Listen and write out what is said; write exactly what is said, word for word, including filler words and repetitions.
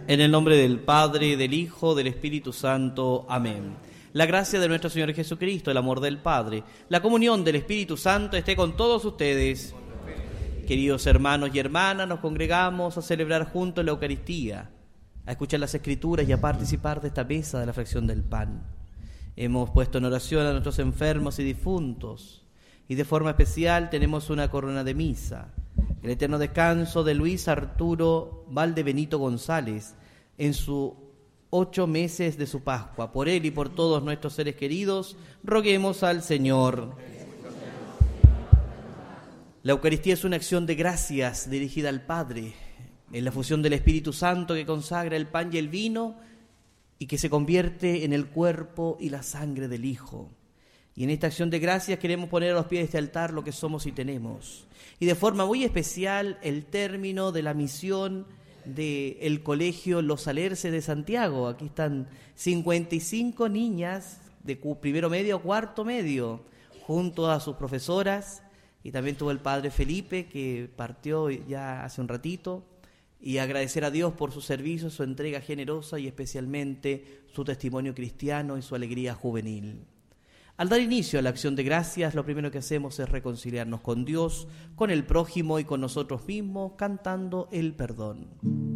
En el nombre del Padre, del Hijo, del Espíritu Santo. Amén. La gracia de nuestro Señor Jesucristo, el amor del Padre, la comunión del Espíritu Santo esté con todos ustedes. Queridos hermanos y hermanas, nos congregamos a celebrar juntos la Eucaristía, a escuchar las Escrituras y a participar de esta mesa de la fracción del pan. Hemos puesto en oración a nuestros enfermos y difuntos, y de forma especial tenemos una corona de misa, el eterno descanso de Luis Arturo Valdebenito González, en sus ocho meses de su Pascua. Por él y por todos nuestros seres queridos, roguemos al Señor. La Eucaristía es una acción de gracias dirigida al Padre, en la fusión del Espíritu Santo que consagra el pan y el vino y que se convierte en el cuerpo y la sangre del Hijo. Y en esta acción de gracias queremos poner a los pies de este altar lo que somos y tenemos. Y de forma muy especial el término de la misión del Colegio Los Alerces de Santiago. Aquí están cincuenta y cinco niñas de primero medio a cuarto medio, junto a sus profesoras, y también tuvo el padre Felipe, que partió ya hace un ratito, y agradecer a Dios por su servicio, su entrega generosa y especialmente su testimonio cristiano y su alegría juvenil. Al dar inicio a la acción de gracias, lo primero que hacemos es reconciliarnos con Dios, con el prójimo y con nosotros mismos, cantando el perdón.